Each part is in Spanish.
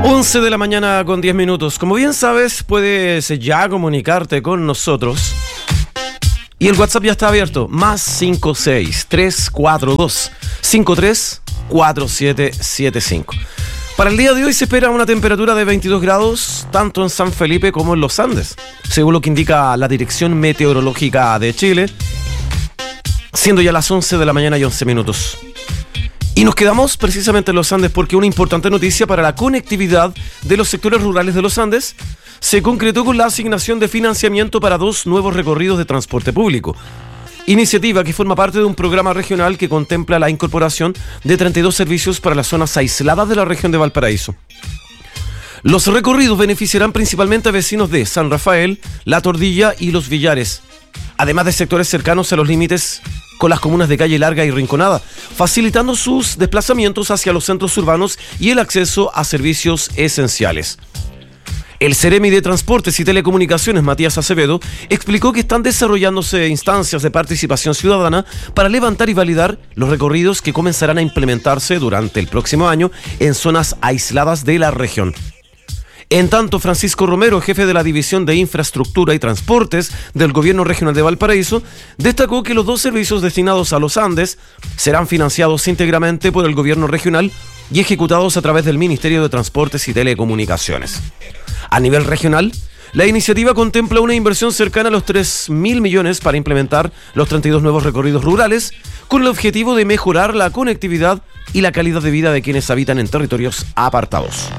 11 de la mañana con 10 minutos. Como bien sabes, puedes ya comunicarte con nosotros. Y el WhatsApp ya está abierto. Más 56342534775. Para el día de hoy se espera una temperatura de 22 grados, tanto en San Felipe como en los Andes, según lo que indica la Dirección Meteorológica de Chile, siendo ya las 11 de la mañana y 11 minutos. Y nos quedamos precisamente en los Andes porque una importante noticia para la conectividad de los sectores rurales de los Andes se concretó con la asignación de financiamiento para 2 nuevos recorridos de transporte público. Iniciativa que forma parte de un programa regional que contempla la incorporación de 32 servicios para las zonas aisladas de la región de Valparaíso. Los recorridos beneficiarán principalmente a vecinos de San Rafael, La Tordilla y Los Villares, además de sectores cercanos a los límites con las comunas de Calle Larga y Rinconada, facilitando sus desplazamientos hacia los centros urbanos y el acceso a servicios esenciales. El Ceremi de Transportes y Telecomunicaciones, Matías Acevedo, explicó que están desarrollándose instancias de participación ciudadana para levantar y validar los recorridos que comenzarán a implementarse durante el próximo año en zonas aisladas de la región. En tanto, Francisco Romero, jefe de la División de Infraestructura y Transportes del Gobierno Regional de Valparaíso, destacó que los 2 servicios destinados a los Andes serán financiados íntegramente por el Gobierno Regional y ejecutados a través del Ministerio de Transportes y Telecomunicaciones. A nivel regional, la iniciativa contempla una inversión cercana a los 3.000 millones para implementar los 32 nuevos recorridos rurales, con el objetivo de mejorar la conectividad y la calidad de vida de quienes habitan en territorios apartados.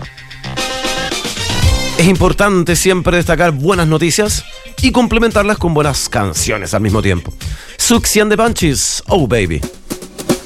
Es importante siempre destacar buenas noticias y complementarlas con buenas canciones al mismo tiempo. Suxy and the Banshees, Oh Baby.